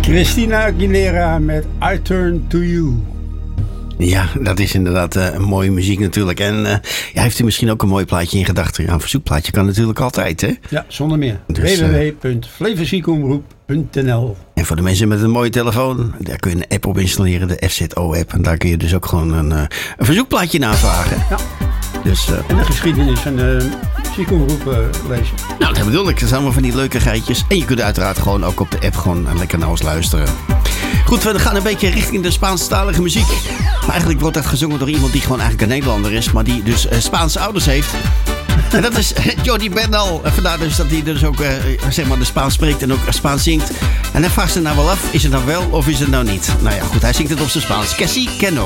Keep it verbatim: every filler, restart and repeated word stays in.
Christina Aguilera met I Turn To You. Ja, dat is inderdaad uh, een mooie muziek natuurlijk. En uh, ja, heeft u misschien ook een mooi plaatje in gedachten? Ja, een verzoekplaatje kan natuurlijk altijd, hè? Ja, zonder meer. Dus, w w w punt flevoziekomroep punt n l En voor de mensen met een mooie telefoon, daar kun je een app op installeren, de F Z O-app. En daar kun je dus ook gewoon een, uh, een verzoekplaatje navragen. Ja. Dus, uh, en de geschiedenis van de muziekomroep uh, lezen. Nou, dat bedoel ik. Dat zijn allemaal van die leuke geitjes. En je kunt uiteraard gewoon ook op de app gewoon lekker naar ons luisteren. Goed, we gaan een beetje richting de Spaanstalige muziek. Maar eigenlijk wordt dat gezongen door iemand die gewoon eigenlijk een Nederlander is. Maar die dus uh, Spaanse ouders heeft. En dat is Jordi Bernal. En vandaar dus dat hij dus ook uh, zeg maar de Spaans spreekt en ook Spaans zingt. En hij vraagt zich nou wel af, is het nou wel of is het nou niet? Nou ja, goed, hij zingt het op zijn Spaans. Que sí, que no.